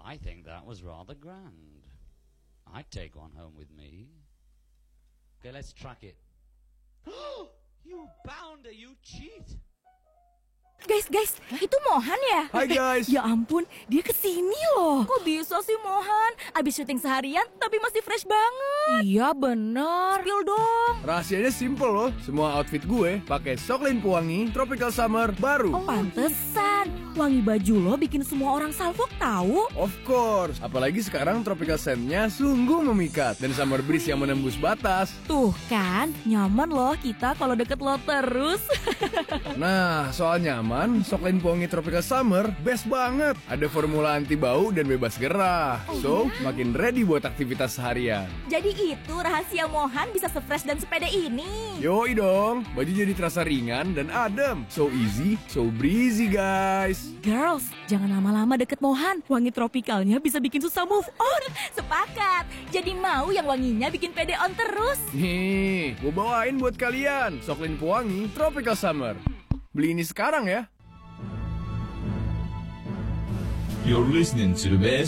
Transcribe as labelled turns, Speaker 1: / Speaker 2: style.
Speaker 1: I think that was rather grand. I'd take one home with me. Okay, let's track it. You bounder, you cheat!
Speaker 2: Guys, itu Mohan ya?
Speaker 3: Hai guys.
Speaker 2: Ya ampun, dia kesini loh. Kok bisa sih Mohan? Abis syuting seharian tapi masih fresh banget. Iya bener. Spill dong.
Speaker 3: Rahasianya simple loh. Semua outfit gue pakai Soklin pewangi Tropical Summer baru.
Speaker 2: Oh, pantesan. Wangi baju lo bikin semua orang salfok tahu.
Speaker 3: Of course. Apalagi sekarang Tropical Scent-nya sungguh memikat dan summer breeze yang menembus batas.
Speaker 2: Tuh kan, nyaman loh kita kalau deket lo terus.
Speaker 3: Nah, soal nyaman, Soklin pewangi Tropical Summer best banget. Ada formula anti bau dan bebas gerah. So, makin ready buat aktivitas seharian.
Speaker 2: Jadi itu rahasia Mohan bisa se-fresh dan sepede ini.
Speaker 3: Yoi dong, baju jadi terasa ringan dan adem. So easy, so breezy guys.
Speaker 2: Girls, jangan lama-lama deket Mohan. Wangi tropikalnya bisa bikin susah move on. Sepakat. Jadi mau yang wanginya bikin pede on terus.
Speaker 3: Nih, gue bawain buat kalian Soklin pewangi Tropical Summer. Beli ini sekarang ya.
Speaker 4: You're listening to the best